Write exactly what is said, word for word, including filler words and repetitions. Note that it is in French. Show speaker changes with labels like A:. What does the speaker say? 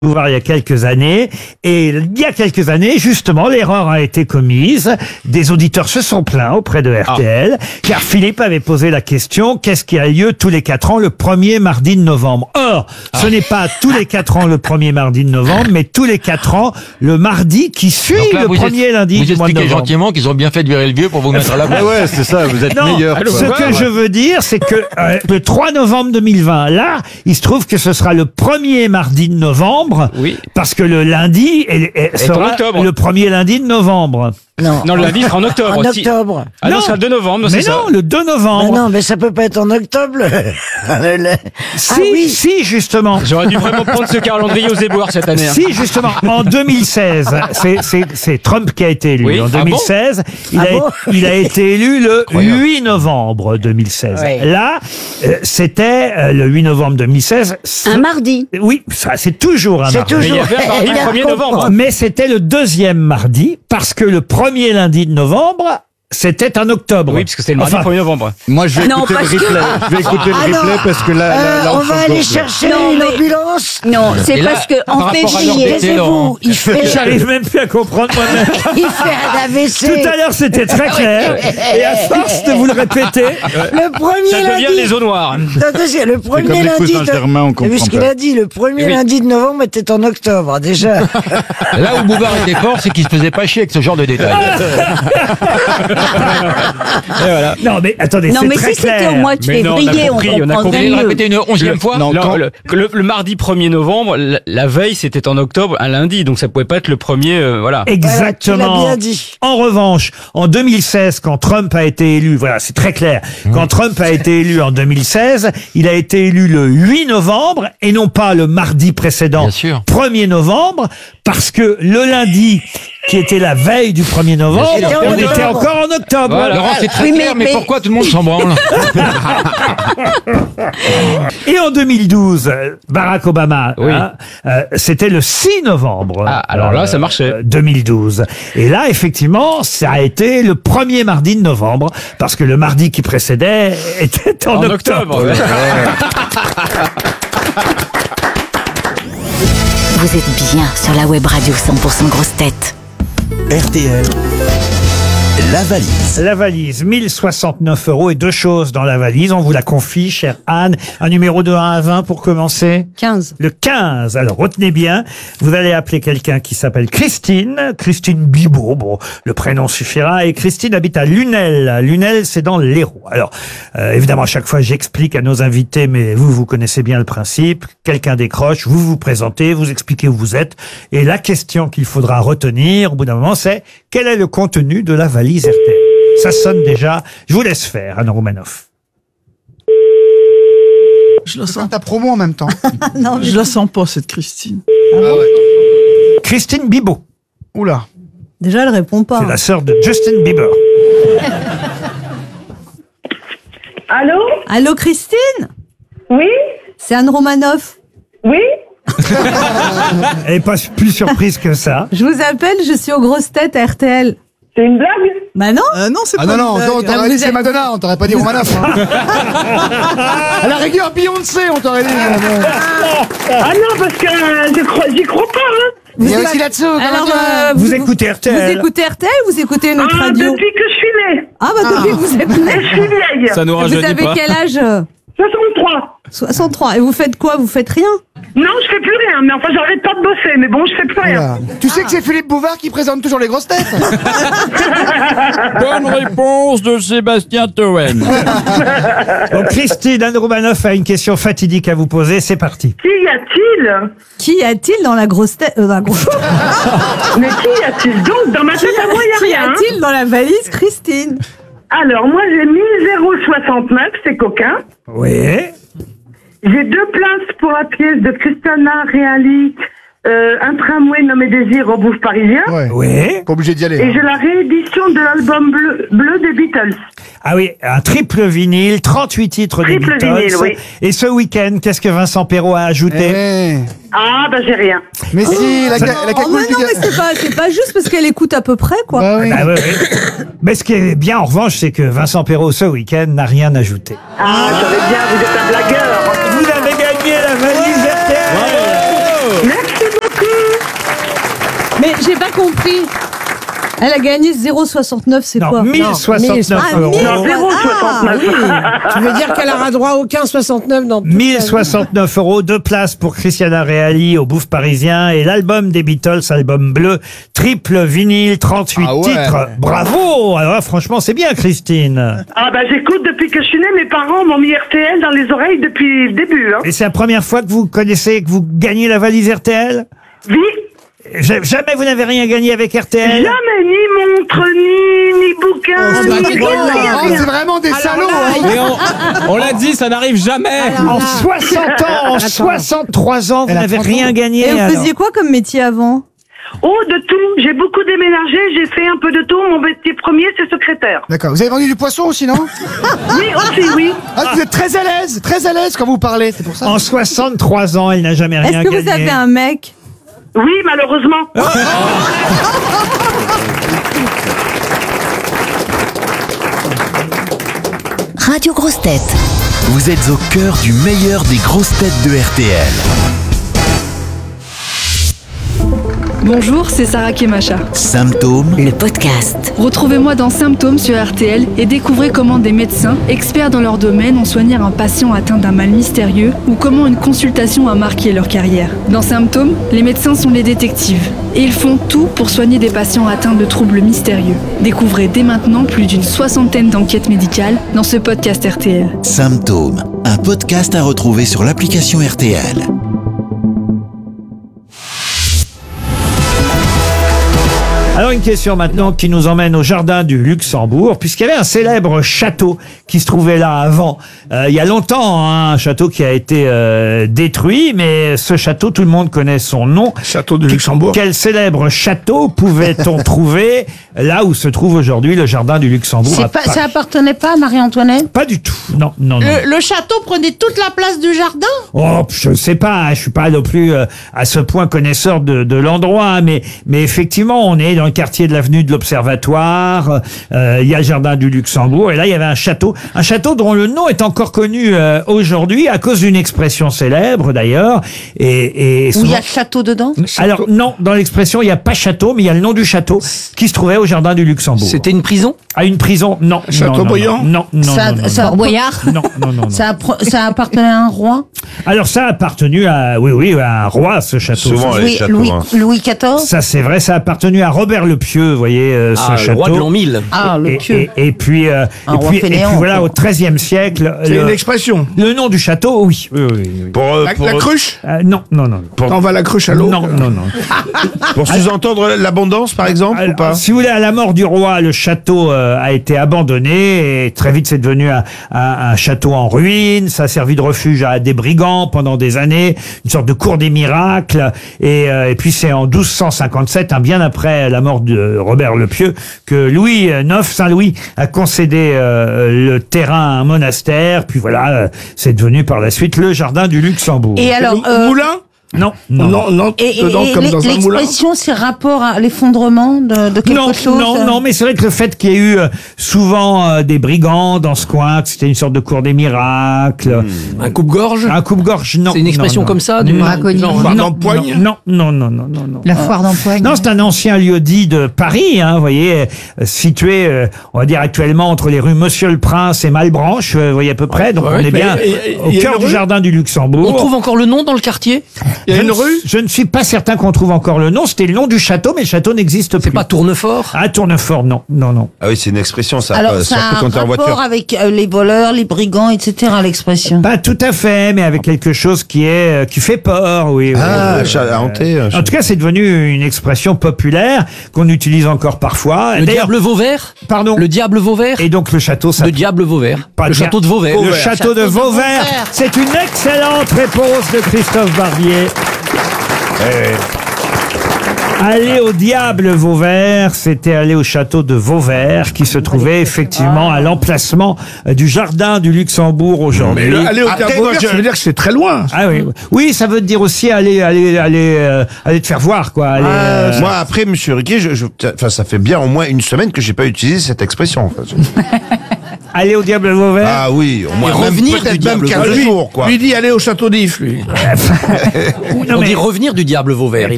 A: Voir il y a quelques années, et il y a quelques années, justement, l'erreur a été commise. Des auditeurs se sont plaints auprès de R T L, ah. car Philippe avait posé la question, qu'est-ce qui a lieu tous les quatre ans le premier mardi de novembre? Or, ah. ce n'est pas tous les quatre ans le premier mardi de novembre, mais tous les quatre ans le mardi qui suit là, le premier êtes, lundi du mois de novembre.
B: Vous expliquez gentiment qu'ils ont bien fait de virer le vieux pour vous mettre à la place.
C: Ouais, c'est ça, vous êtes
A: non,
C: meilleur.
A: Ce que ouais. je veux dire, c'est que euh, le trois novembre deux mille vingt, là, il se trouve que ce sera le premier mardi de novembre.
D: Oui.
A: Parce que le lundi est, est, sera le premier lundi de novembre.
D: Non, non le lundi sera en octobre.
E: En octobre.
D: Ah non, non c'est le deux novembre.
A: Mais
D: non,
A: ça. le deux novembre.
E: Mais non, mais ça peut pas être en octobre.
A: si,
E: ah, oui.
A: si, justement.
D: J'aurais dû vraiment prendre ce calendrier aux éboueurs cette année. Hein.
A: Si, justement. En deux mille seize, c'est, c'est, c'est Trump qui a été élu. Oui. En deux mille seize, ah bon il, a, ah bon il a été élu le Incroyable. huit novembre deux mille seize. Oui. Là, euh, c'était euh, le huit novembre deux mille seize.
F: Un mardi.
A: Oui, ça, c'est toujours un
E: c'est
A: mardi.
E: Toujours.
D: Mais il y avait un mardi le premier novembre.
A: Mais c'était le deuxième mardi, parce que le premier lundi de novembre, c'était en octobre.
D: Oui, parce que c'est le mardi
A: enfin,
D: premier novembre.
C: Moi, je vais
F: non,
C: écouter le replay.
F: Que...
C: Je vais écouter le replay
E: Alors,
C: parce que là, là,
E: euh,
C: là
E: on, on va aller chercher
F: non,
E: une
F: mais...
E: ambulance.
F: Non, c'est
B: Et là,
F: parce que en février,
E: taisez-vous. Il fait.
A: J'arrive même plus à comprendre moi-même.
E: Il fait un A V C.
A: Tout à l'heure, c'était très clair. Et à force de vous le répéter,
E: le premier
D: ça
E: lundi.
D: devient les eaux noires.
E: Le premier
C: comme
E: lundi.
C: De... Germain, on
E: T'as vu ce qu'il a dit? Le premier oui. lundi de novembre était en octobre, déjà.
B: Là où Bouvard était fort, c'est qu'il se faisait pas chier avec ce genre de détails.
D: Et voilà.
A: Non, mais attendez,
F: non,
A: c'est
F: mais
A: très
F: si
A: clair.
F: c'était au mois de février,
D: non, on a compris,
F: on,
D: on a compris.
B: Vous voulez le répéter une onzième fois?
D: Non,
B: non
D: le, le, le mardi premier novembre, la, la veille, c'était en octobre, un lundi, donc ça pouvait pas être le premier, euh, voilà.
A: Exactement.
E: Voilà, tu l'as bien dit.
A: En revanche, en deux mille seize, quand Trump a été élu, voilà, c'est très clair. Mmh. Quand Trump a été élu en deux mille seize, il a été élu le huit novembre et non pas le mardi précédent, premier novembre, parce que le lundi, qui était la veille du premier novembre, on était encore en octobre.
B: Voilà. Laurent, c'est très
F: oui,
B: clair, mais, mais, mais pourquoi tout le monde s'en branle?
A: Et en deux mille douze, Barack Obama,
D: oui.
A: hein, euh, c'était le six novembre.
D: Ah, alors là,
A: euh,
D: ça marchait.
A: deux mille douze. Et là, effectivement, ça a été le premier mardi de novembre, parce que le mardi qui précédait était en, en octobre. octobre.
G: Vous êtes bien sur la web radio cent pour cent grosse tête.
H: R T L, la valise.
A: La valise, mille soixante-neuf euros et deux choses dans la valise. On vous la confie, chère Anne. Un numéro de un à vingt pour commencer?
F: quinze.
A: Le quinze. Alors, retenez bien. Vous allez appeler quelqu'un qui s'appelle Christine. Christine Bibot. Bon, le prénom suffira. Et Christine habite à Lunel. Lunel, c'est dans l'Hérault. Alors, euh, évidemment, à chaque fois, j'explique à nos invités, mais vous, vous connaissez bien le principe. Quelqu'un décroche, vous vous présentez, vous expliquez où vous êtes. Et la question qu'il faudra retenir, au bout d'un moment, c'est quel est le contenu de la valise R T L? Ça sonne déjà. Je vous laisse faire, Anne Romanoff.
I: Je la sens. Ta promo en même temps.
F: Non,
I: je la sens pas, cette Christine.
A: Ah ouais. Christine Bibot.
I: Oula.
F: Déjà, elle répond pas.
A: C'est la sœur de Justin Bieber.
J: Allô?
F: Allô, Christine?
J: Oui?
F: C'est Anne Romanoff.
J: Oui?
A: Elle n'est pas plus surprise que ça.
F: Je vous appelle, je suis aux grosses têtes à R T L.
J: C'est une blague?
F: Bah non.
I: Euh, non, c'est
C: ah
I: pas
C: non, non, on t'aurait dit c'est Madonna, on t'aurait pas dit Romanoff. Hein. À la rigueur, Beyoncé, on t'aurait dit.
J: Ah non, parce que euh, je crois, j'y crois pas, hein.
C: Il y a aussi là-dessous.
F: Alors, euh,
A: vous,
F: vous
A: écoutez R T L?
F: Vous écoutez R T L ou vous écoutez notre
J: ah,
F: radio?
J: Depuis que je suis née.
F: Ah bah depuis ah. que vous êtes née.
J: Je suis vieille.
D: Ça nous rajeunit
F: pas. Vous avez quel âge?
J: soixante-trois.
F: soixante-trois. Et vous faites quoi? Vous faites rien?
J: Non, je fais plus rien, mais enfin j'arrête pas de bosser, mais bon, je fais plus rien.
C: Tu sais que c'est Philippe Bouvard qui présente toujours les grosses têtes?
B: Bonne réponse de Sébastien Toen.
A: Donc Christine, Anne Romanoff a une question fatidique à vous poser, c'est parti.
J: Qui y a-t-il?
F: Qui y a-t-il dans la grosse tête euh, dans la grosse...
J: Mais qui y a-t-il donc? Dans ma tête à moi, il y a rien.
F: Qui y a-t-il dans la valise, Christine?
J: Alors, moi j'ai mis zéro soixante-neuf, c'est coquin.
A: Oui.
J: J'ai deux places pour la pièce de Christiana Reali, euh, un tramway nommé Désir au Bouffe parisien.
C: Ouais.
A: Oui.
C: Pas obligé d'y aller.
J: Et
C: hein.
J: j'ai la réédition de l'album bleu, bleu des Beatles.
A: Ah oui, un triple vinyle, trente-huit titres des
J: Triple
A: Beatles.
J: vinyle, oui.
A: Et ce week-end, qu'est-ce que Vincent Perrault a ajouté?
C: Eh.
J: Ah, bah j'ai rien.
C: Mais si, la,
A: Ça-
C: la, la
F: Oh mais non, mais c'est pas, c'est pas juste parce qu'elle écoute à peu près, quoi.
C: Bah oui.
A: Bah oui, oui. Mais ce qui est bien, en revanche, c'est que Vincent Perrault, ce week-end, n'a rien ajouté.
J: Ah, j'avais bien, vous êtes un blagueur.
A: Vous avez gagné la valise R T L.
J: Merci
F: j'ai pas compris. Elle a gagné zéro virgule soixante-neuf, c'est
A: Non,
F: quoi
A: mille soixante-neuf
F: Ah,
A: euros.
F: mille.
J: Non, zéro
F: Ah,
J: soixante-neuf.
E: Tu veux dire qu'elle aura droit à aucun soixante-neuf dans toute
A: mille
E: sa vie.
A: soixante-neuf euros, deux places pour Christiana Reali au Bouffe Parisien et l'album des Beatles, album bleu, triple vinyle, trente-huit
B: Ah ouais.
A: titres. Bravo! Alors là, franchement, c'est bien, Christine.
J: Ah bah j'écoute depuis que je suis née, mes parents m'ont mis R T L dans les oreilles depuis le début. Hein.
A: Et c'est la première fois que vous connaissez, que vous gagnez la valise R T L?
J: Oui,
A: Ja- Jamais vous n'avez rien gagné avec R T L?
J: jamais ni montre, ni, ni bouquin,
C: Oh,
J: ni
C: c'est
J: rien,
C: drôle, là.
J: rien,
C: Oh,
J: rien.
C: c'est vraiment des salauds. hein.
B: Et on, on l'a dit, ça n'arrive jamais.
A: En soixante ans, en soixante-trois ans, vous
C: Elle a
A: n'avez
C: trente
A: rien
C: ans.
A: gagné.
F: Et vous
A: alors.
F: faisiez quoi comme métier avant?
J: Oh, de tout. J'ai beaucoup déménagé, j'ai fait un peu de tout. Mon métier premier, c'est secrétaire.
C: D'accord. Vous avez vendu du poisson aussi, non?
J: Oui, aussi, oui.
C: Ah, vous êtes très à l'aise, très à l'aise quand vous parlez, c'est pour ça.
A: En soixante-trois ans, elle n'a jamais rien
F: Est-ce que
A: gagné.
F: vous avez un mec?
J: Oui, malheureusement.
G: Radio Grosse Tête.
H: Vous êtes au cœur du meilleur des grosses têtes de R T L.
K: Bonjour, c'est Sarah Kemacha.
H: Symptômes,
G: Le podcast.
K: Retrouvez-moi dans Symptômes sur R T L et découvrez comment des médecins, experts dans leur domaine, ont soigné un patient atteint d'un mal mystérieux ou comment une consultation a marqué leur carrière. Dans Symptômes, les médecins sont les détectives et ils font tout pour soigner des patients atteints de troubles mystérieux. Découvrez dès maintenant plus d'une soixantaine d'enquêtes médicales dans ce podcast R T L.
H: Symptômes, un podcast à retrouver sur l'application R T L.
A: Alors une question maintenant qui nous emmène au jardin du Luxembourg, puisqu'il y avait un célèbre château qui se trouvait là avant. Euh, il y a longtemps, hein, un château qui a été euh, détruit, mais ce château, tout le monde connaît son nom.
I: Château de Luxembourg.
A: Quel célèbre château pouvait-on trouver là où se trouve aujourd'hui le jardin du Luxembourg à
L: C'est pas,
A: Paris?
L: ça appartenait pas à Marie-Antoinette?
A: Pas du tout. Non, non, non.
L: Le, le château prenait toute la place du jardin?
A: Oh, je sais pas, hein, je suis pas non plus euh, à ce point connaisseur de, de l'endroit, hein, mais mais effectivement, on est dans le quartier de l'avenue de l'Observatoire. Euh, il y a le jardin du Luxembourg, et là il y avait un château, un château dont le nom est encore connu euh, aujourd'hui à cause d'une expression célèbre d'ailleurs. Et, et
L: Où il y
A: souvent-
L: a château dedans?
A: Alors non, dans l'expression il n'y a pas château, mais il y a le nom du château qui se trouvait au jardin du Luxembourg.
B: C'était une prison?
A: À une prison? Non.
I: Châteaubriand?
A: Non, non, non.
L: Ça-
A: non, non,
L: ça-
A: non.
L: Fort Boyard?
A: Non, non, non, non.
L: Ça, appre- ça appartenait à un roi?
A: Alors ça a appartenu à, oui, oui, à un roi, ce château.
M: Souvent, les
L: Louis,
M: châteaux,
L: Louis,
M: hein.
L: Louis quatorze?
A: Ça c'est vrai, ça a appartenu à Robert le Pieux, vous voyez, euh, ce
B: Ah, le
A: château.
B: roi de l'an mille.
L: Ah, le
A: Et,
L: pieux.
A: et, et puis, euh,
L: Un
A: et
L: roi
A: puis, et
L: fainéant,
A: puis voilà,
L: quoi.
A: au treizième siècle,
I: C'est
A: le,
I: une expression.
A: le nom du château, oui. oui, oui, oui.
M: Pour, euh,
I: La,
M: pour,
I: la cruche?
A: Euh, non, non, non.
I: On va la cruche à l'eau.
A: Non, non, non.
M: pour sous-entendre l'abondance, par exemple,
A: Alors,
M: ou pas?
A: si vous voulez, à la mort du roi, le château euh, a été abandonné et très vite c'est devenu un, un- un château en ruine. Ça a servi de refuge à des brigands pendant des années, une sorte de cour des miracles. Et, euh, et puis c'est en douze cent cinquante-sept, hein, bien après la mort de Robert le Pieux, que Louis neuf, Saint-Louis, a concédé euh, le terrain à un monastère. Puis voilà, euh, c'est devenu par la suite le jardin du Luxembourg.
L: Et alors,
I: Le
L: euh,
I: moulin?
A: Non, non.
I: Non, non,
L: et, et-
I: dedans
L: et
I: comme
L: l'e-
I: dans un moulin.
L: l'expression, c'est rapport à l'effondrement de, de quelque
A: Non,
L: chose?
A: non,
L: euh,
A: non, mais c'est vrai que le fait qu'il y ait eu euh, souvent euh, des brigands dans ce coin, que c'était une sorte de cour des miracles,
B: Un coupe-gorge?
A: un coupe-gorge, non.
B: C'est une expression
A: non, non.
B: comme ça, du
A: Non,
L: braconnier.
B: genre,
I: Foire
A: non,
I: d'empoigne?
A: non, non, non, non, non, non.
L: La foire d'empoigne?
A: Non, c'est un ancien lieu-dit de Paris, hein, vous voyez, euh, situé, euh, on va dire actuellement entre les rues Monsieur le Prince et Malebranche, euh, vous voyez à peu près, donc
I: Ouais,
A: on est
I: mais
A: bien
I: et- et-
A: au
I: il y a
A: cœur
I: une
A: du
I: rue
A: jardin du Luxembourg.
B: On trouve encore le nom dans le quartier?
I: Il y a
A: Je
I: une
A: ne-
I: rue?
A: Je ne suis pas certain qu'on trouve encore le nom, c'était le nom du château, mais le château n'existe plus.
B: C'est pas Tournefort?
A: Ah, Tournefort, non, non, non.
M: Ah oui, c'est une expression, ça.
L: Alors,
M: euh,
L: ça
M: surtout
L: a un
M: quand t'es en
L: rapport
M: voiture.
L: avec euh, les voleurs, les brigands, et cetera, l'expression.
A: Pas tout à fait, mais avec quelque chose qui est euh, qui fait peur, oui.
M: Ah,
A: oui, oui.
M: chat hanté, euh,
A: En tout cas, c'est devenu une expression populaire qu'on utilise encore parfois.
B: Le
A: D'ailleurs,
B: diable Vauvert?
A: pardon.
B: Le diable Vauvert?
A: Et donc le château, ça.
B: Le diable Vauvert.
A: Pas
B: Le
A: bien.
B: château de Vauvert.
A: Le château de Vauvert. C'est une excellente réponse de Christophe Barbier. Aller au diable Vauvert, c'était aller au château de Vauvert, qui se trouvait effectivement à l'emplacement euh, du jardin du Luxembourg
I: Mais
A: aujourd'hui.
I: le- aller au
M: Après,
I: théâtre
M: moi,
I: Vauvert,
M: je-
I: ça veut dire que c'est très loin.
A: Ah oui, oui, ça veut dire aussi aller, aller, aller, euh, aller te faire voir, quoi. Aller, euh,
M: Moi, après, monsieur Riquet, je, je- enfin, ça fait bien au moins une semaine que j'ai pas utilisé cette expression. quoi.
A: aller au diable Vauvert.
M: Ah oui, au moins
B: Et
M: même-
B: revenir du
M: peut-être même
B: diable
M: quinze
I: Lui,
M: jours, quoi.
I: lui dit aller au château d'If, lui.
A: Non,
B: On
A: mais-
B: dit revenir du diable Vauvert.